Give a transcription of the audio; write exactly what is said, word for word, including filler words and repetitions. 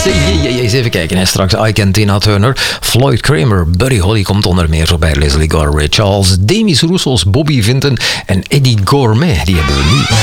Eens even kijken. Hè. Straks Ike, Tina Turner, Floyd Kramer, Buddy Holly komt onder meer voorbij, Leslie Gore, Ray Charles, Demis Roussos, Bobby Vinton en Eddie Gourmet. Die hebben we nu.